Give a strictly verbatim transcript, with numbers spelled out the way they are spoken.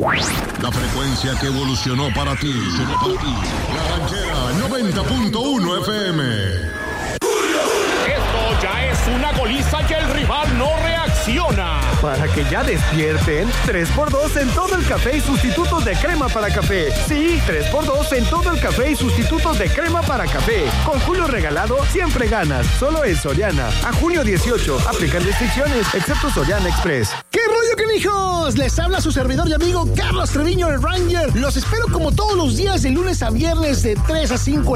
La frecuencia que evolucionó para ti. La Ranchera noventa punto uno F M. Esto ya es una goliza y el rival no reacciona. Para que ya despierten, tres por dos en todo el café y sustitutos de crema para café. Sí, tres por dos en todo el café y sustitutos de crema para café. Con Julio regalado, siempre ganas. Solo en Soriana. A junio dieciocho. Aplican restricciones, excepto Soriana Express. ¿Qué rollo, canijos? Les habla su servidor y amigo Carlos Treviño, el Ranger. Los espero como todos los días de lunes a viernes de tres a cinco